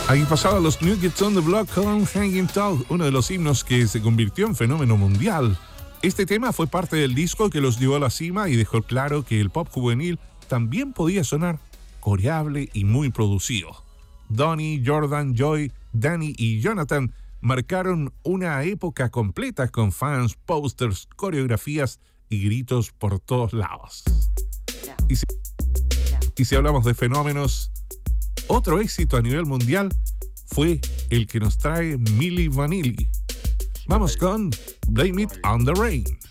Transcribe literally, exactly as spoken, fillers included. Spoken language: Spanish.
Ahí pasaban los New Kids on the Block con Hanging Tall, uno de los himnos que se convirtió en fenómeno mundial. Este tema fue parte del disco que los llevó a la cima y dejó claro que el pop juvenil también podía sonar coreable y muy producido. Donnie, Jordan, Joy, Danny y Jonathan marcaron una época completa con fans, posters, coreografías y gritos por todos lados. Y si, y si hablamos de fenómenos, otro éxito a nivel mundial fue el que nos trae Milli Vanilli. Vamos con Blame It on the Rain.